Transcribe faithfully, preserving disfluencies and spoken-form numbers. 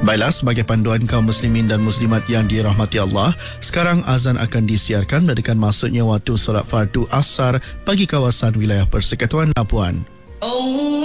Baiklah, sebagai panduan kaum muslimin dan muslimat yang dirahmati Allah, sekarang azan akan disiarkan menandakan masuknya waktu solat fardu asar bagi kawasan wilayah Persekutuan Labuan. Allah